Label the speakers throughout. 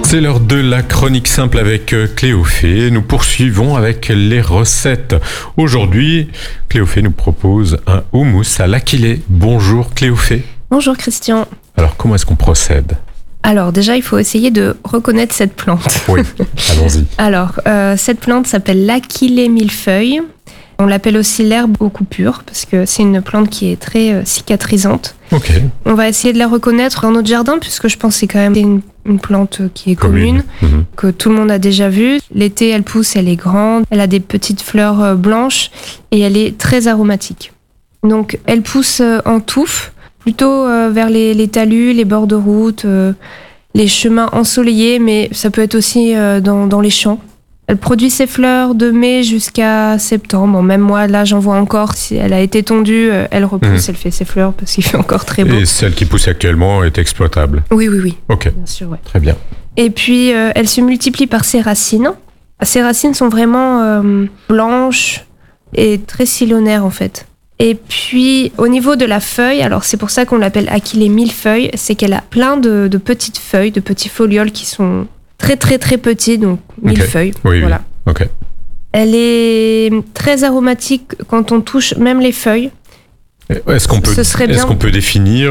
Speaker 1: C'est l'heure de la chronique simple avec Cléophée. Nous poursuivons avec les recettes. Aujourd'hui, Cléophée nous propose un houmous à l'akilé. Bonjour Cléophée.
Speaker 2: Bonjour Christian.
Speaker 1: Alors comment est-ce qu'on procède ?
Speaker 2: Alors déjà, il faut essayer de reconnaître cette plante.
Speaker 1: Oui, allons-y.
Speaker 2: Alors, cette plante s'appelle l'akilé millefeuille. On l'appelle aussi l'herbe aux coupures parce que c'est une plante qui est très cicatrisante.
Speaker 1: Ok.
Speaker 2: On va essayer de la reconnaître dans notre jardin puisque je pense que c'est quand même une plante qui est commune, que tout le monde a déjà vue. L'été, elle pousse, elle est grande, elle a des petites fleurs blanches et elle est très aromatique. Donc, elle pousse en touffe, plutôt vers les talus, les bords de route, les chemins ensoleillés, mais ça peut être aussi dans les champs. Elle produit ses fleurs de mai jusqu'à septembre. Même moi, là, j'en vois encore. Si elle a été tondue, elle repousse, elle fait ses fleurs parce qu'il fait encore très beau.
Speaker 1: Et celle qui pousse actuellement est exploitable ?
Speaker 2: Oui.
Speaker 1: Ok.
Speaker 2: Bien sûr, ouais.
Speaker 1: Très bien.
Speaker 2: Et puis, elle se multiplie par ses racines. Ses racines sont vraiment blanches et très sillonnaires, en fait. Et puis, au niveau de la feuille, alors c'est pour ça qu'on l'appelle akilé millefeuille, c'est qu'elle a plein de petites feuilles, de petits folioles qui sont très très très petits, donc millefeuille.
Speaker 1: Oui,
Speaker 2: voilà.
Speaker 1: Oui. Ok.
Speaker 2: Elle est très aromatique quand on touche même les feuilles.
Speaker 1: Est-ce qu'on peut définir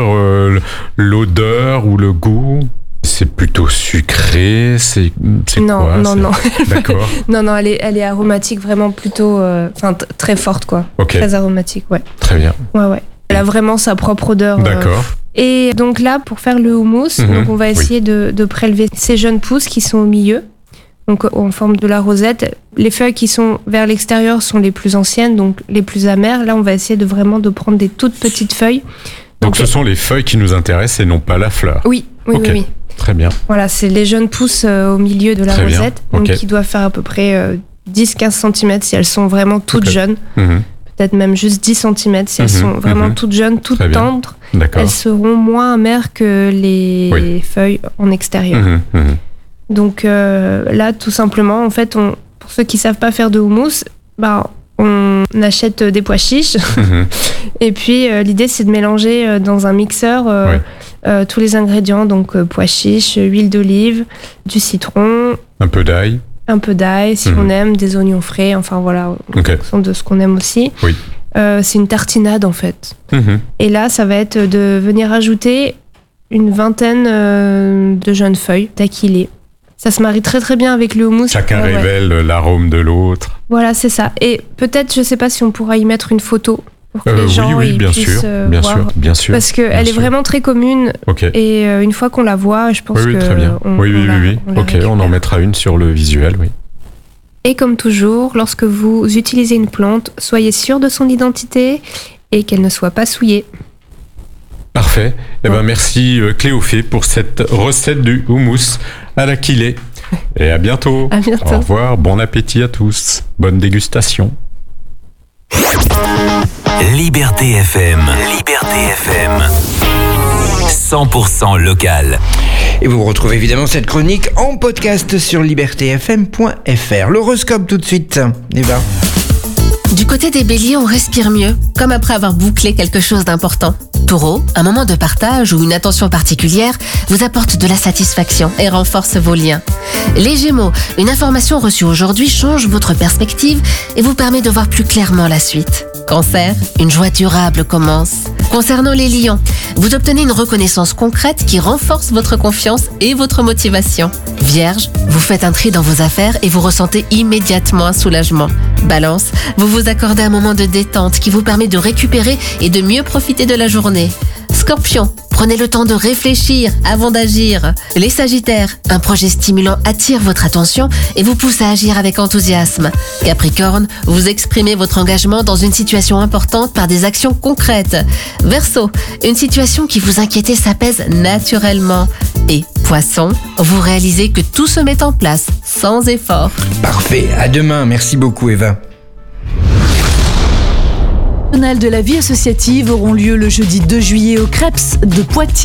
Speaker 1: l'odeur ou le goût ? C'est plutôt sucré, c'est quoi ?
Speaker 2: Non.
Speaker 1: D'accord.
Speaker 2: non, elle est aromatique vraiment plutôt, très forte quoi.
Speaker 1: Okay.
Speaker 2: Très aromatique, ouais.
Speaker 1: Très bien.
Speaker 2: Ouais. Elle a vraiment sa propre odeur.
Speaker 1: D'accord.
Speaker 2: Et donc là, pour faire le houmous, donc on va essayer de prélever ces jeunes pousses qui sont au milieu, donc en forme de la rosette. Les feuilles qui sont vers l'extérieur sont les plus anciennes, donc les plus amères. Là, on va essayer de prendre des toutes petites feuilles.
Speaker 1: Donc ce sont les feuilles qui nous intéressent et non pas la fleur.
Speaker 2: Oui.
Speaker 1: Très bien.
Speaker 2: Voilà, c'est les jeunes pousses au milieu de la rosette, donc qui doivent faire à peu près 10-15 cm si elles sont vraiment toutes jeunes. Peut-être même juste 10 cm si elles sont vraiment toutes jeunes, toutes tendres.
Speaker 1: D'accord.
Speaker 2: Elles seront moins amères que les feuilles en extérieur. Donc là, tout simplement, en fait, pour ceux qui savent pas faire de houmous, on achète des pois chiches. Et puis, l'idée, c'est de mélanger dans un mixeur tous les ingrédients. Donc, pois chiches, huile d'olive, du citron. Un peu d'ail, si on aime, des oignons frais. Enfin, voilà, en fonction de ce qu'on aime aussi. Oui. C'est une tartinade, en fait. Et là, ça va être de venir ajouter une vingtaine de jeunes feuilles d'akilé. Ça se marie très très bien avec le houmous.
Speaker 1: Chacun révèle l'arôme de l'autre.
Speaker 2: Voilà, c'est ça. Et peut-être, je sais pas si on pourra y mettre une photo pour que les gens puissent voir.
Speaker 1: Bien sûr.
Speaker 2: Parce qu'elle est vraiment très commune. Et une fois qu'on la voit, je pense que...
Speaker 1: Très bien. On en mettra une sur le visuel, oui.
Speaker 2: Et comme toujours, lorsque vous utilisez une plante, soyez sûr de son identité et qu'elle ne soit pas souillée.
Speaker 1: Parfait. Merci Cléophée pour cette recette du houmous à l'akilé. Et à bientôt.
Speaker 2: À bientôt.
Speaker 1: Au revoir. Bon appétit à tous. Bonne dégustation.
Speaker 3: Liberté FM. 100% local.
Speaker 4: Et vous retrouvez évidemment cette chronique en podcast sur libertéfm.fr. L'horoscope tout de suite. Eva.
Speaker 5: Du côté des béliers, on respire mieux, comme après avoir bouclé quelque chose d'important. Taureau, un moment de partage ou une attention particulière vous apporte de la satisfaction et renforce vos liens. Les Gémeaux, une information reçue aujourd'hui change votre perspective et vous permet de voir plus clairement la suite. Cancer, une joie durable commence. Concernant les lions, vous obtenez une reconnaissance concrète qui renforce votre confiance et votre motivation. Vierge, vous faites un tri dans vos affaires et vous ressentez immédiatement un soulagement. Balance, vous vous accordez un moment de détente qui vous permet de récupérer et de mieux profiter de la journée. Scorpion, prenez le temps de réfléchir avant d'agir. Les Sagittaires, un projet stimulant attire votre attention et vous pousse à agir avec enthousiasme. Capricorne, vous exprimez votre engagement dans une situation importante par des actions concrètes. Verseau, une situation qui vous inquiétait s'apaise naturellement. Et Poisson, vous réalisez que tout se met en place sans effort.
Speaker 4: Parfait, à demain, merci beaucoup Eva.
Speaker 6: De la vie associative auront lieu le jeudi 2 juillet au Crêpes de Poitiers.